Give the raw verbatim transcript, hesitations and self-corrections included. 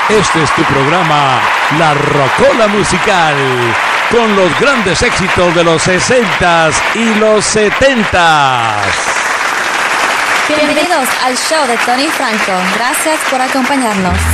Este es tu programa, La Rocola Musical, con los grandes éxitos de los sesentas y los setentas. Bienvenidos al show de Tony Franco. Gracias por acompañarnos.